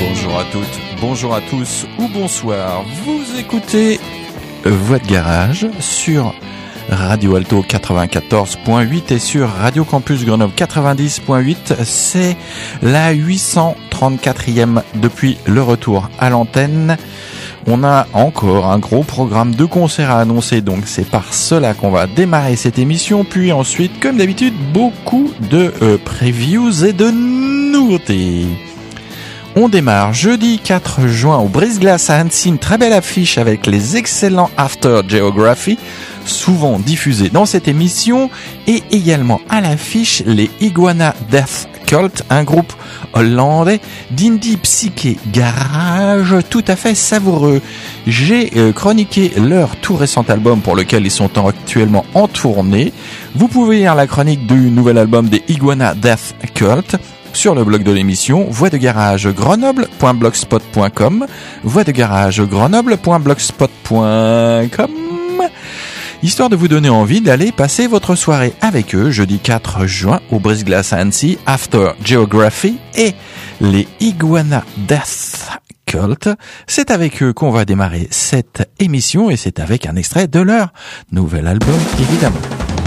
Bonjour à toutes, bonjour à tous ou bonsoir. Vous écoutez Voix de Garage sur Radio Alto 94.8 et sur Radio Campus Grenoble 90.8. C'est la 834e depuis le retour à l'antenne. On a encore un gros programme de concerts à annoncer, donc c'est par cela qu'on va démarrer cette émission. Puis ensuite, comme d'habitude, beaucoup de previews et de nouveautés. On démarre jeudi 4 juin au Brise-Glace à Annecy, une très belle affiche avec les excellents After Geography, souvent diffusés dans cette émission, et également à l'affiche les Iguana Death Cult, un groupe hollandais d'indie psyché garage tout à fait savoureux. J'ai chroniqué leur tout récent album pour lequel ils sont actuellement en tournée. Vous pouvez lire la chronique du nouvel album des Iguana Death Cult sur le blog de l'émission voixdegarage-grenoble.blogspot.com, voixdegarage-grenoble.blogspot.com, histoire de vous donner envie d'aller passer votre soirée avec eux jeudi 4 juin au Brise-Glace à Annecy, After Geography et les Iguana Death Cult. C'est avec eux qu'on va démarrer cette émission et c'est avec un extrait de leur nouvel album évidemment.